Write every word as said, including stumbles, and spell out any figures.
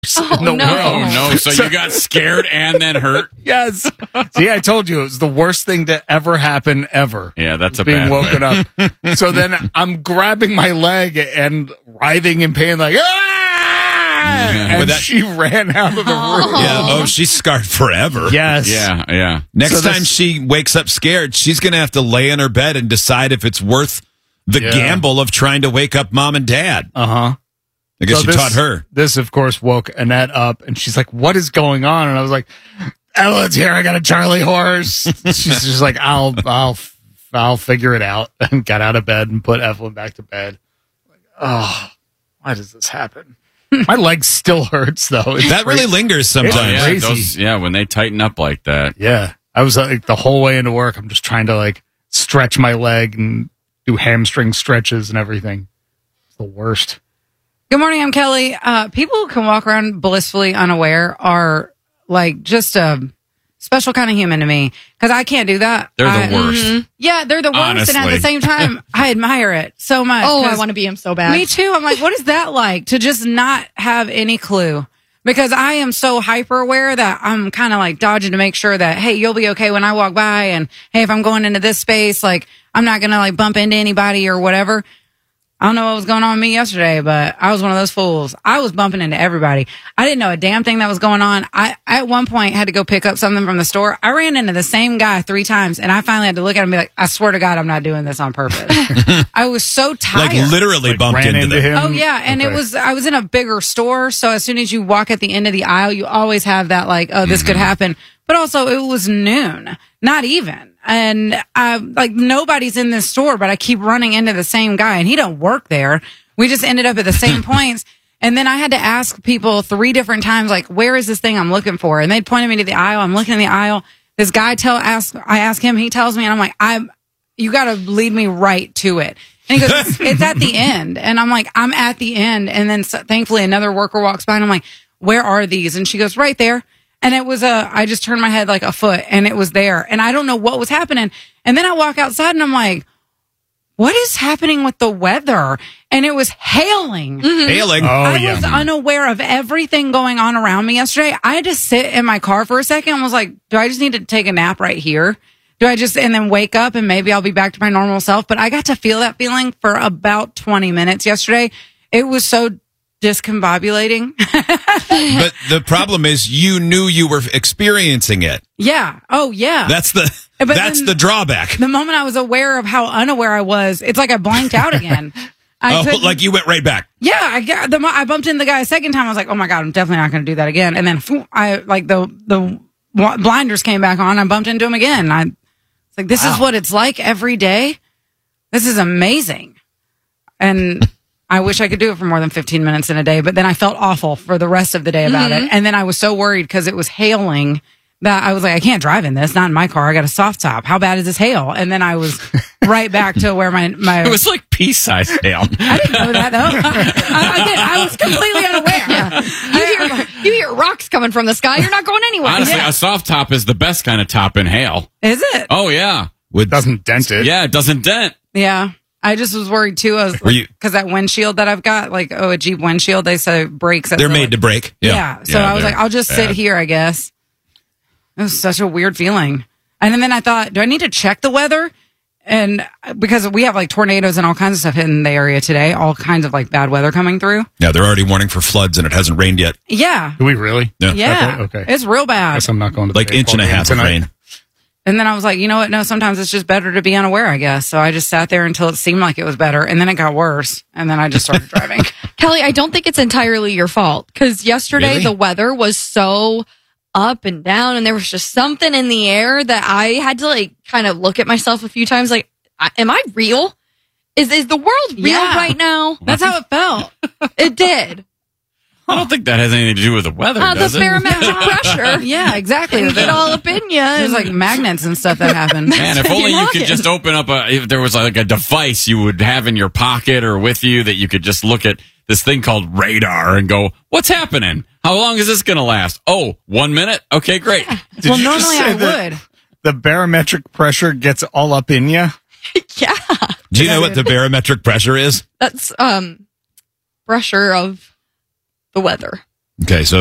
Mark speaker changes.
Speaker 1: Oh,
Speaker 2: in the
Speaker 1: no.
Speaker 2: world.
Speaker 3: Oh, no. So you got scared and then hurt?
Speaker 2: Yes. See, I told you it was the worst thing to ever happen ever.
Speaker 3: Yeah, that's a
Speaker 2: being
Speaker 3: bad
Speaker 2: woken
Speaker 3: way.
Speaker 2: up. So then I'm grabbing my leg and writhing in pain, like, ah! And
Speaker 4: But that-
Speaker 2: she ran out of the room.
Speaker 4: Yeah. Oh, she's scarred forever.
Speaker 2: Yes.
Speaker 3: Yeah, yeah.
Speaker 4: Next
Speaker 2: So this-
Speaker 4: time she wakes up scared, she's going to have to lay in her bed and decide if it's worth the
Speaker 2: Yeah.
Speaker 4: gamble of trying to wake up mom and dad.
Speaker 2: Uh huh.
Speaker 4: I guess
Speaker 2: So
Speaker 4: you
Speaker 2: this-
Speaker 4: taught her.
Speaker 2: This, of course, woke Annette up, and she's like, "What is going on?" And I was like, "Evelyn's here. I got a Charlie horse." She's just like, "I'll, I'll, I'll figure it out." And got out of bed and put Evelyn back to bed. Like, oh, why does this happen? My leg still hurts though. It's
Speaker 4: That really
Speaker 2: crazy.
Speaker 4: lingers
Speaker 2: It's
Speaker 4: sometimes.
Speaker 3: Yeah,
Speaker 2: crazy.
Speaker 3: those, yeah, when they tighten up like that.
Speaker 2: Yeah, I was like the whole way into work. I'm just trying to like stretch my leg and do hamstring stretches and everything. It's the worst.
Speaker 1: Good morning, I'm Kelly. Uh, people who can walk around blissfully unaware are like just a special kind of human to me because I can't do that.
Speaker 3: They're the
Speaker 1: I-
Speaker 3: worst.
Speaker 1: Mhm. Yeah, they're the worst. And at
Speaker 3: Honestly.
Speaker 1: the same time, I admire it so much.
Speaker 5: Oh, I
Speaker 1: 'cause
Speaker 5: want to be him so bad.
Speaker 1: Me too. I'm like, what is that like to just not have any clue? Because I am so hyper aware that I'm kind of like dodging to make sure that, hey, you'll be okay when I walk by. And hey, if I'm going into this space, like I'm not going to like bump into anybody or whatever. I don't know what was going on with me yesterday, but I was one of those fools. I was bumping into everybody. I didn't know a damn thing that was going on. I, at one point, had to go pick up something from the store. I ran into the same guy three times, and I finally had to look at him and be like, I swear to God, I'm not doing this on purpose. I was so tired.
Speaker 4: Like literally
Speaker 2: Like,
Speaker 4: bumped
Speaker 2: ran
Speaker 4: into,
Speaker 2: into
Speaker 4: them.
Speaker 2: him.
Speaker 1: Oh yeah, and it
Speaker 2: Okay.
Speaker 1: was I was in a bigger store, so as soon as you walk at the end of the aisle, you always have that like, oh, this could happen. But also, it was noon, not even, and I like nobody's in this store, but I keep running into the same guy, and he don't work there. We just ended up at the same points, and then I had to ask people three different times, like, where is this thing I'm looking for? And they pointed me to the aisle. I'm looking in the aisle. This guy tell ask I ask him, he tells me, and I'm like, I'm. You got to lead me right to it. And he goes, it's, it's at the end. And I'm like, I'm at the end. And then so, thankfully another worker walks by and I'm like, where are these? And she goes, right there. And it was a, I just turned my head like a foot and it was there. And I don't know what was happening. And then I walk outside and I'm like, what is happening with the weather? And it was hailing.
Speaker 4: Hailing.
Speaker 2: Oh
Speaker 1: I
Speaker 2: yeah.
Speaker 1: was unaware of everything going on around me yesterday. I had to sit in my car for a second and was like, do I just need to take a nap right here? Do I just, and then wake up and maybe I'll be back to my normal self? But I got to feel that feeling for about twenty minutes yesterday. It was so discombobulating.
Speaker 4: But the problem is you knew you were experiencing it.
Speaker 1: Yeah. Oh, yeah.
Speaker 4: That's the
Speaker 1: But
Speaker 4: that's
Speaker 1: then-
Speaker 4: the drawback.
Speaker 1: the moment I was aware of how unaware I was, it's like I blanked out again. I
Speaker 4: Oh,
Speaker 1: couldn't-
Speaker 4: like you went right back.
Speaker 1: Yeah, I got the mo- I bumped into the guy a second time. I was like, "Oh my god, I'm definitely not going to do that again." And then phew, I like the the wa- blinders came back on. I bumped into him again. I it's like this is what it's like every day. This is amazing, and I wish I could do it for more than fifteen minutes in a day. But then I felt awful for the rest of the day about it. And then I was so worried because it was hailing that I was like, I can't drive in this. Not in my car. I got a soft top. How bad is this hail? And then I was right back to where my my
Speaker 3: It was like pea-sized hail.
Speaker 1: I didn't know that though. I, I, did. I was completely unaware.
Speaker 5: You hear, you hear rocks coming from the sky. You're not going anywhere.
Speaker 3: Honestly,
Speaker 1: Yeah.
Speaker 3: a soft top is the best kind of top in hail.
Speaker 1: Is it?
Speaker 3: Oh, yeah.
Speaker 4: With
Speaker 2: Doesn't dent it.
Speaker 3: Yeah, it doesn't dent.
Speaker 1: Yeah. I just was worried too. I was
Speaker 4: Were you-
Speaker 1: because that windshield that I've got, like oh, a Jeep windshield, they say breaks. At
Speaker 4: they're
Speaker 1: the,
Speaker 4: made
Speaker 1: like-
Speaker 4: to break.
Speaker 1: Yeah.
Speaker 4: Yeah.
Speaker 1: So
Speaker 3: Yeah,
Speaker 1: I was
Speaker 3: they're
Speaker 1: like, I'll just sit
Speaker 3: bad.
Speaker 1: here, I guess. It was such a weird feeling. And then I thought, do I need to check the weather? And because we have like tornadoes and all kinds of stuff in the area today, all kinds of like bad weather coming through.
Speaker 4: Yeah, they're already warning for floods and it hasn't rained yet.
Speaker 1: Yeah.
Speaker 2: Do we really?
Speaker 4: Yeah.
Speaker 1: Yeah.
Speaker 2: Okay, okay.
Speaker 1: It's real
Speaker 2: I
Speaker 1: bad.
Speaker 2: guess I'm not going to the
Speaker 4: Like inch and a
Speaker 2: baseball game
Speaker 4: half of
Speaker 2: tonight.
Speaker 4: rain.
Speaker 1: And then I was like, you know what? No, sometimes it's just better to be unaware, I guess. So I just sat there until it seemed like it was better. And then it got worse. And then I just started driving.
Speaker 5: Kelly, I don't think it's entirely your fault because yesterday
Speaker 4: Really?
Speaker 5: the weather was so up and down and there was just something in the air that I had to like kind of look at myself a few times like, I, am I real? Is is the world real
Speaker 1: Yeah.
Speaker 5: right now?
Speaker 1: That's how it felt.
Speaker 5: It did.
Speaker 3: I don't think that has anything to do with the weather,
Speaker 5: Uh, the
Speaker 3: does it?
Speaker 5: barometric pressure.
Speaker 1: Yeah, exactly.
Speaker 5: Get all up in you.
Speaker 1: There's like magnets and stuff that happen.
Speaker 3: Man, if only you
Speaker 5: You're
Speaker 3: could
Speaker 5: rocking.
Speaker 3: just open up a, if there was like a device you would have in your pocket or with you that you could just look at this thing called radar and go, what's happening? How long is this going to last? Oh, one minute? Okay, great.
Speaker 2: Did
Speaker 1: Well,
Speaker 2: you just
Speaker 1: normally
Speaker 2: say
Speaker 1: I
Speaker 2: that
Speaker 1: would.
Speaker 2: The barometric pressure gets all up in you.
Speaker 5: Yeah.
Speaker 4: Do you know what the barometric pressure is?
Speaker 5: That's um pressure of the weather.
Speaker 4: Okay, so